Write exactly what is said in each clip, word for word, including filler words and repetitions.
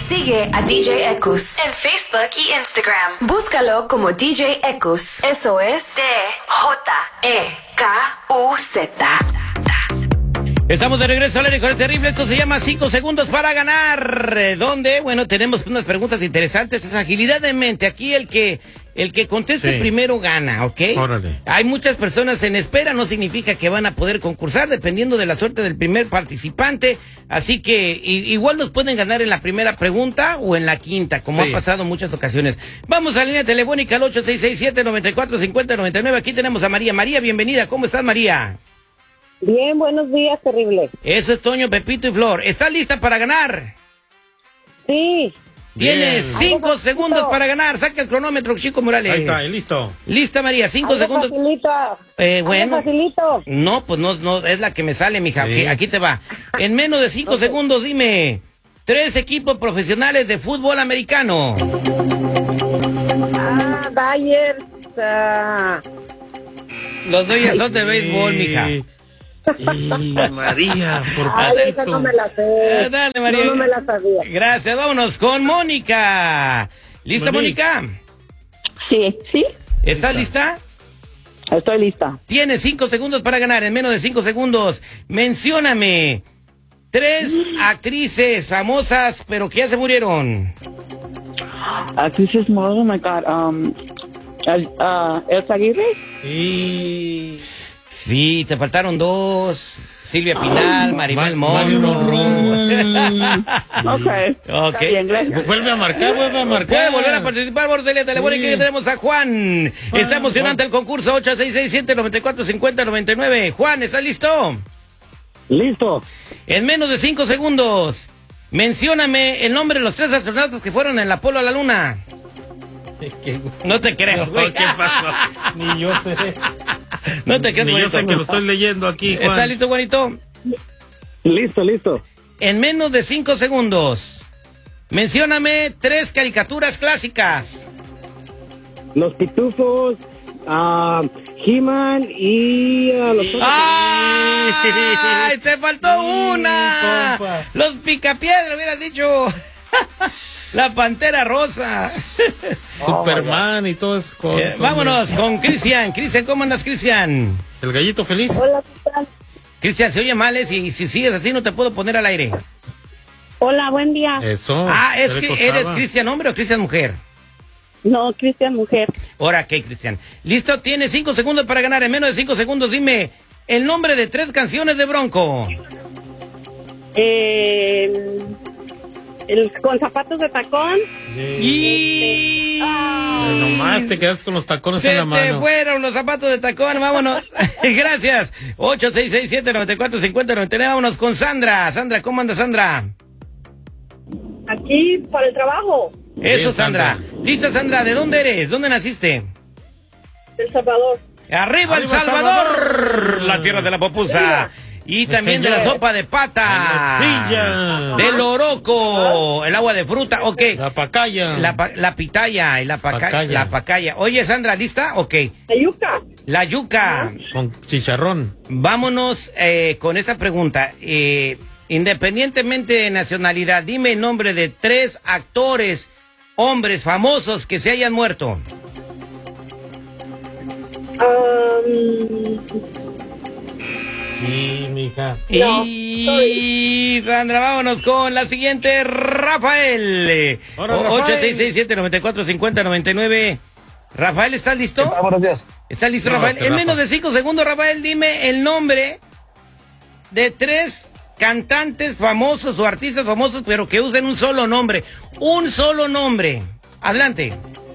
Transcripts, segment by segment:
Sigue a D J Ekus en Facebook y Instagram. Búscalo como D J Ekus. Eso es D J E K U Z. Estamos de regreso al aire con el terrible. Esto se llama cinco segundos para ganar. ¿Dónde? Bueno, tenemos unas preguntas interesantes. Es agilidad de mente. Aquí el que el que conteste sí. primero gana, ¿ok? Órale. Hay muchas personas en espera. No significa que van a poder concursar, dependiendo de la suerte del primer participante. Así que y, igual nos pueden ganar en la primera pregunta o en la quinta, como sí. ha pasado en muchas ocasiones. Vamos a la línea telefónica al ocho seis seis siete, nueve cuatro cinco cero, nueve nueve. Aquí tenemos a María. María, bienvenida. ¿Cómo estás, María? Bien, buenos días, terrible. Eso es Toño, Pepito y Flor. ¿Estás lista para ganar? Sí. Tienes cinco segundos para ganar. Saca el cronómetro, Chico Morales. Ahí está, listo. Lista, María, cinco Algo segundos. Facilita. Eh, bueno. Facilito. No, pues no, no, es la que me sale, mija. Sí. Aquí, aquí te va. En menos de cinco okay. segundos, dime. Tres equipos profesionales de fútbol americano. Ah, Bayern. Uh... Los Dodgers son de béisbol, mija. Y María, por Ay, esa no me la sé. Ah, dale, María. No, no me la sabía. Gracias, vámonos con Mónica. ¿Lista, Mónica? Sí, sí. ¿Estás lista? Estoy lista. Tienes cinco segundos para ganar. En menos de cinco segundos, mencióname tres actrices famosas, pero que ya se murieron. Actrices, oh my God. Um, uh, Elsa Aguirre. Y... Sí, te faltaron dos. Silvia Pinal, Maribel Monroe. Ok. Okay. Vuelve a marcar, vuelve a marcar. Puede volver a participar por teléfono telefónica. Sí. Que tenemos a Juan. Juan. Está emocionante Juan. El concurso ocho seis seis siete, nueve cuatro cinco cero, nueve nueve. Juan, ¿estás listo? Listo. En menos de cinco segundos, mencióname el nombre de los tres astronautas que fueron en el Apolo a la Luna. No te creo. No, ¿qué pasó? Ni yo sé. No te creas, Ni yo sé que lo estoy leyendo aquí, Juan. ¿Está listo, Juanito? Listo, listo. En menos de cinco segundos, mencióname tres caricaturas clásicas. Los Pitufos, uh, He-Man y uh, los... ¡Ay! ¡Te faltó una! Compa. Los Picapiedra, hubieras dicho. La Pantera Rosa. Superman oh, y todas esas cosas. Eh, vámonos con Cristian. Cristian, ¿cómo andas, Cristian? El gallito feliz. Hola, ¿qué tal? Cristian, se oye mal, ¿eh? Si, si sigues así no te puedo poner al aire. Hola, buen día. Eso. Ah, es que ¿eres Cristian hombre o Cristian mujer? No, Cristian mujer. Ahora, ¿qué, Cristian? Listo, tienes cinco segundos para ganar. En menos de cinco segundos, dime el nombre de tres canciones de Bronco. Eh... El, con zapatos de tacón. Sí. Y... Ay, nomás te quedas con los tacones Se en la mano. Se te fueron los zapatos de tacón, vámonos. Gracias. ocho seis seis siete, nueve cuatro cinco cero, nueve nueve. Vámonos con Sandra. Sandra, ¿cómo anda, Sandra? Aquí, para el trabajo. Eso, Bien, Sandra. Sandra. Lista, Sandra. ¿De dónde eres? ¿Dónde naciste? El Salvador. ¡Arriba, ¡Arriba El Salvador! Salvador! La tierra de la pupusa. Y también de la sopa de pata, del oroco, el agua de fruta, ok. La pacaya. La, la pitaya y la, paca, pacaya. la pacaya. Oye, Sandra, ¿lista? Ok. La yuca. La yuca. Con chicharrón. Vámonos eh, con esta pregunta. Eh, independientemente de nacionalidad, dime el nombre de tres actores, hombres famosos que se hayan muerto. Um... Sí, mija. No, y Sandra, vámonos con la siguiente, Rafael. ocho seis seis siete, nueve cuatro cinco cero, nueve nueve. Rafael, ¿estás listo? Buenos días. ¿Estás listo, No, Rafael? En Rafa. menos de cinco segundos, Rafael, dime el nombre de tres cantantes famosos o artistas famosos, pero que usen un solo nombre. Un solo nombre. Adelante.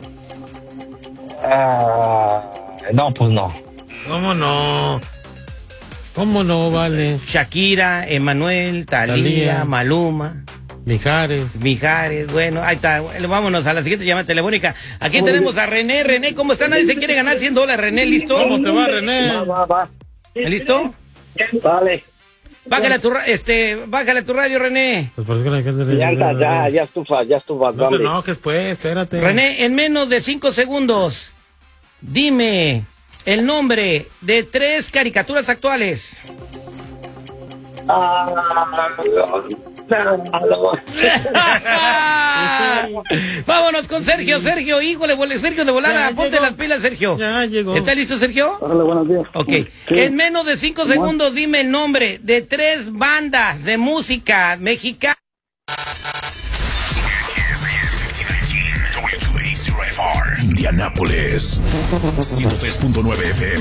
Uh, no, pues no. ¿Cómo no? ¿Cómo no, vale? Shakira, Emanuel, Thalía, Thalía. Maluma, Mijares. Mijares. Bueno, ahí está. Vámonos a la siguiente llamada telefónica. Aquí Uy. tenemos a René. René, ¿cómo está? Nadie se quiere ganar cien dólares. René, ¿listo? ¿Cómo te va, René? Va, va, va. ¿Listo? Vale. Bájale a tu, este, bájale a tu radio, René. Pues parece que la gente... Ya está, ya, ya estufa, ya estufa. No te enojes, pues, espérate. René, en menos de cinco segundos, dime el nombre de tres caricaturas actuales. Ah, Vámonos con Sergio, Sergio, híjole, vole- Sergio de volada, Ya ponte llegó. las pilas, Sergio. Ya llegó. ¿Está listo, Sergio? Órale, buenos días. Ok. Sí. En menos de cinco segundos dime el nombre de tres bandas de música mexicana. W dos A cero F R, Indianápolis, ciento tres punto nueve F M.